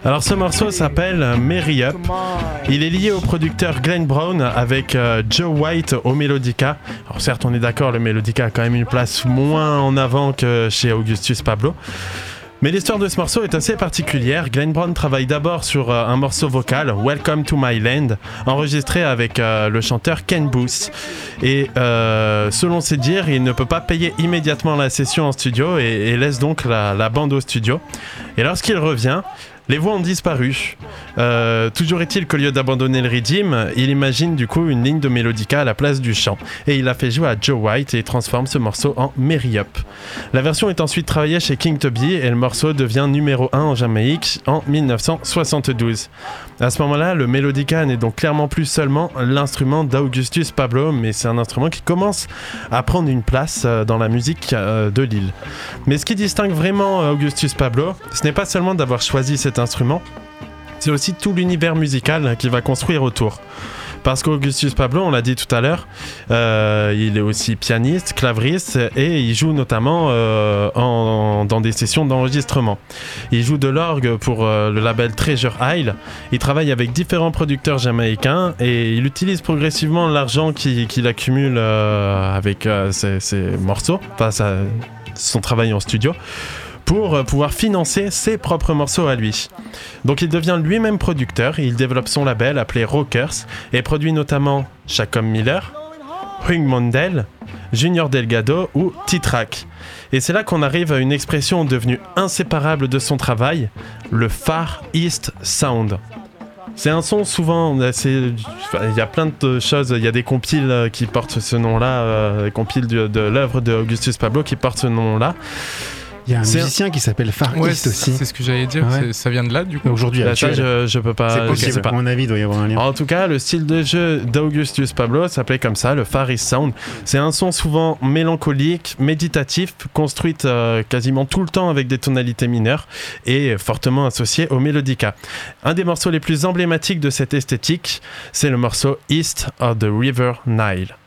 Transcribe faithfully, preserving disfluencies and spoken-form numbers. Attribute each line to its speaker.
Speaker 1: Alors ce morceau s'appelle Marry Up. Il est lié au producteur Glenn Brown avec euh, Joe White au Melodica. Alors certes on est d'accord, le Melodica a quand même une place moins en avant que chez Augustus Pablo. Mais l'histoire de ce morceau est assez particulière. Glenn Brown travaille d'abord sur euh, un morceau vocal, Welcome to My Land, enregistré avec euh, le chanteur Ken Booth. Et euh, selon ses dires, il ne peut pas payer immédiatement la session en studio et, et laisse donc la, la bande au studio. Et lorsqu'il revient, les voix ont disparu. Euh, toujours est-il qu'au lieu d'abandonner le rythme, il imagine du coup une ligne de Melodica à la place du chant. Et il a fait jouer à Joe White et transforme ce morceau en Marry Up. La version est ensuite travaillée chez King Tubby et le morceau devient numéro un en Jamaïque en dix-neuf cent soixante-douze. À ce moment-là, le Melodica n'est donc clairement plus seulement l'instrument d'Augustus Pablo, mais c'est un instrument qui commence à prendre une place dans la musique de l'île. Mais ce qui distingue vraiment Augustus Pablo, ce n'est pas seulement d'avoir choisi cet instrument, c'est aussi tout l'univers musical qu'il va construire autour. Parce qu'Augustus Pablo, on l'a dit tout à l'heure, euh, il est aussi pianiste, clavriste et il joue notamment euh, en, dans des sessions d'enregistrement. Il joue de l'orgue pour euh, le label Treasure Isle. Il travaille avec différents producteurs jamaïcains et il utilise progressivement l'argent qu'il, qu'il accumule euh, avec euh, ses, ses morceaux, enfin sa, son travail en studio, pour pouvoir financer ses propres morceaux à lui. Donc il devient lui-même producteur, il développe son label appelé Rockers et produit notamment Chacom Miller, Hugh Mondel, Junior Delgado ou T-Track. Et c'est là qu'on arrive à une expression devenue inséparable de son travail, le Far East Sound. C'est un son souvent, il y a plein de choses, il y a des compiles qui portent ce nom-là, euh, des compiles de, de l'œuvre d'Augustus Pablo qui portent ce nom-là.
Speaker 2: Il y a un
Speaker 1: c'est
Speaker 2: musicien un... qui s'appelle Far
Speaker 3: ouais,
Speaker 2: East aussi.
Speaker 3: C'est ce que j'allais dire, ouais. Ça vient de là du coup.
Speaker 2: Aujourd'hui,
Speaker 1: là, ça, je, je peux pas.
Speaker 2: C'est possible, à mon avis, il doit y avoir un lien.
Speaker 1: En tout cas, le style de jeu d'Augustus Pablo s'appelait comme ça, le Far East Sound. C'est un son souvent mélancolique, méditatif, construite euh, quasiment tout le temps avec des tonalités mineures et fortement associé au Melodica. Un des morceaux les plus emblématiques de cette esthétique, c'est le morceau East of the River Nile.